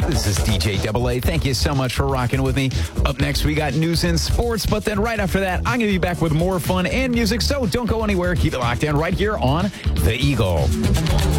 This is DJ Double A. Thank you so much for rocking with me. Up next, we got news and sports, but then right after that, I'm going to be back with more fun and music, so don't go anywhere. Keep it locked in right here on The Eagle.